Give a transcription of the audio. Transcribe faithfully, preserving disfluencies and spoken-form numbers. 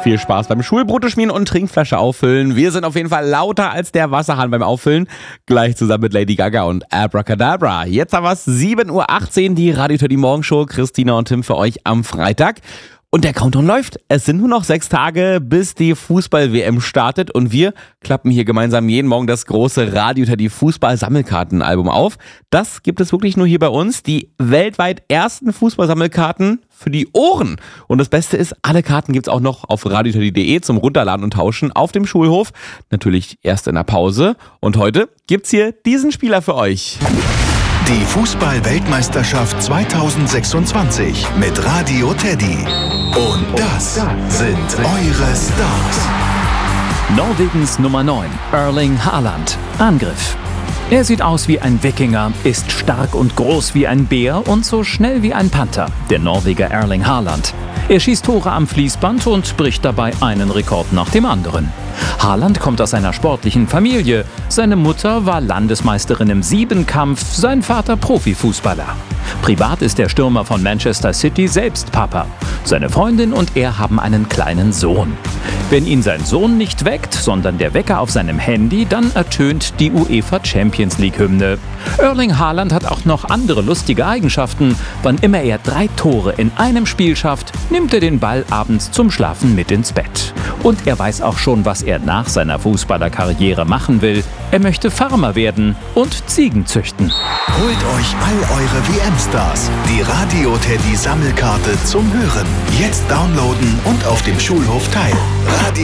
Viel Spaß beim Schulbrote schmieren und Trinkflasche auffüllen. Wir sind auf jeden Fall lauter als der Wasserhahn beim Auffüllen. Gleich zusammen mit Lady Gaga und Abracadabra. Jetzt haben wir es sieben Uhr achtzehn, die Radio Teddy Morgenshow. Christina und Tim für euch am Freitag. Und der Countdown läuft. Es sind nur noch sechs Tage, bis die Fußball-W M startet. Und wir klappen hier gemeinsam jeden Morgen das große Radio Teddy Fußball-Sammelkartenalbum auf. Das gibt es wirklich nur hier bei uns. Die weltweit ersten Fußball-Sammelkarten für die Ohren. Und das Beste ist, alle Karten gibt's auch noch auf radioteddy punkt de zum Runterladen und Tauschen auf dem Schulhof. Natürlich erst in der Pause. Und heute gibt's hier diesen Spieler für euch. Die Fußball-Weltmeisterschaft zweitausendsechsundzwanzig mit Radio Teddy. Und das sind eure Stars. Norwegens Nummer neun, Erling Haaland. Angriff. Er sieht aus wie ein Wikinger, ist stark und groß wie ein Bär und so schnell wie ein Panther, der Norweger Erling Haaland. Er schießt Tore am Fließband und bricht dabei einen Rekord nach dem anderen. Haaland kommt aus einer sportlichen Familie. Seine Mutter war Landesmeisterin im Siebenkampf, sein Vater Profifußballer. Privat ist der Stürmer von Manchester City selbst Papa. Seine Freundin und er haben einen kleinen Sohn. Wenn ihn sein Sohn nicht weckt, sondern der Wecker auf seinem Handy, dann ertönt die UEFA Champions League Hymne. Erling Haaland hat auch noch andere lustige Eigenschaften. Wann immer er drei Tore in einem Spiel schafft, nimmt er den Ball abends zum Schlafen mit ins Bett. Und er weiß auch schon, was er nach seiner Fußballerkarriere machen will. Er möchte Farmer werden und Ziegen züchten. Holt euch all eure W M-Stars. Die Radio Teddy Sammelkarte zum Hören. Jetzt downloaden und auf dem Schulhof teilen. Radio